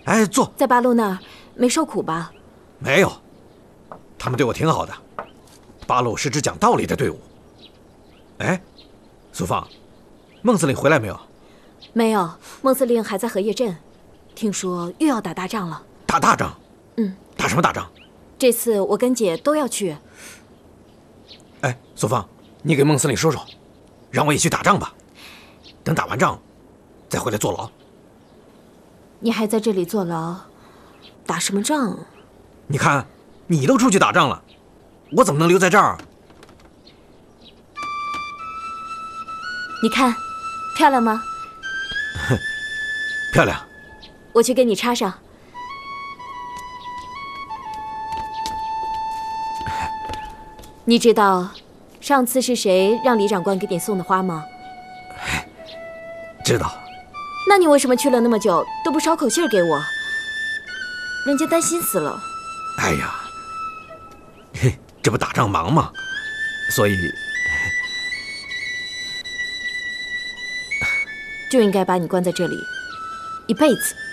哎，坐。 在八路那儿没受苦吧？ 没有，他们对我挺好的。八路是支讲道理的队伍。哎，苏芳，孟司令回来没有？ 没有，孟司令还在荷叶镇，听说又要打大仗了。 打大仗？打什么大仗？ 这次我跟姐都要去。 哎，苏芳，你给孟司令说说，让我也去打仗吧。等打完仗，再回来坐牢。 你还在这里坐牢，打什么仗？ 你看，你都出去打仗了，我怎么能留在这儿？ 你看，漂亮吗？ 漂亮。 我去给你插上。你知道上次是谁让李长官给你送的花吗？ 知道。 那你为什么去了那么久都不捎口信给我？人家担心死了。 哎呀，这不打仗忙吗？所以就应该把你关在这里一辈子。